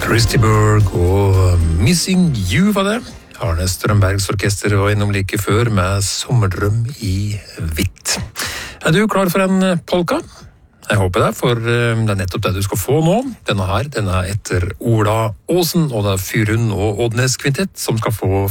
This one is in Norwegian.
Christy Burg og Missing You var det. Arne Strømbergs orkester var innom like før med Sommerdrøm i hvitt. Du klar for en polka? Jeg håper det, for det nettopp det du skal få nå. Denne etter Ola Åsen, og det Fyrund og Oddnes Kvintett som skal få